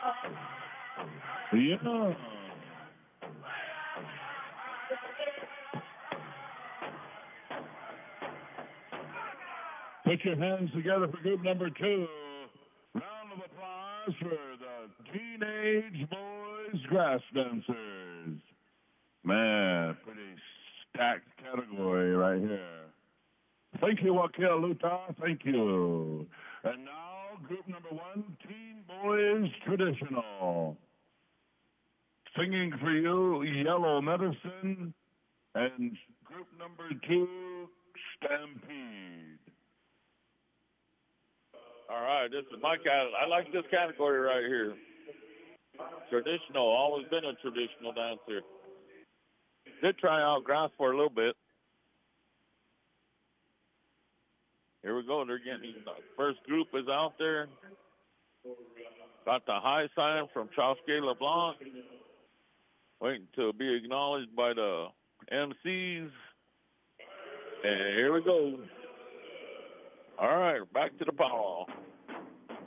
Yeah. Put your hands together for group number 2. Round of applause for the Teenage Boys Grass Dancers. Man, pretty stacked category right here. Thank you, Wakil Luta. Thank you. And now, group number 1, Teen Boys Traditional. Singing for you, Yellow Medicine, and group number 2, Stampede. All right, this is my cat. I like this category right here. Traditional, always been a traditional dancer. Did try out grass for a little bit. Here we go. They're getting the first group is out there. Got the high sign from Charles K. LeBlanc. Waiting to be acknowledged by the MCs. And here we go. All right, back to the powwow.